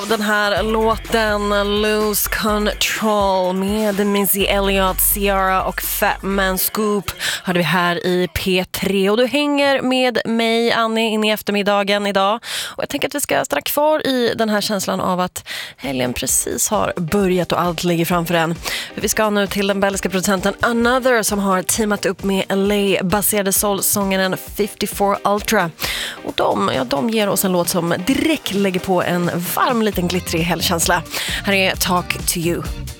Den här låten Lose Control med Missy Elliott, Ciara och Fat Man Scoop hade vi här i P3. Och du hänger med mig, Annie, in i eftermiddagen idag. Och jag tänker att vi ska stanna kvar i den här känslan av att helgen precis har börjat och allt ligger framför en. Vi ska nu till den belgiska producenten Another som har teamat upp med LA-baserade soulsångaren 54 Ultra. Och de ger oss en låt som direkt lägger på en varm liten glittrig helgkänsla. Här är Talk to You.